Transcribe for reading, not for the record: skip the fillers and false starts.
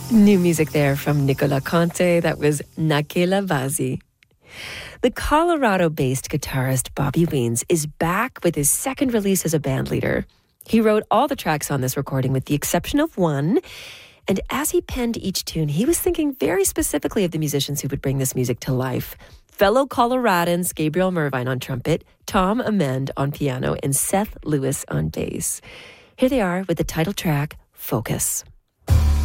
New music there from Nicola Conte. That was Nakela Vazi. The Colorado-based guitarist Bobby Weens is back with his second release as a bandleader. He wrote all the tracks on this recording with the exception of one. And as he penned each tune, he was thinking very specifically of the musicians who would bring this music to life. Fellow Coloradans Gabriel Mervine on trumpet, Tom Amend on piano, and Seth Lewis on bass. Here they are with the title track, Focus.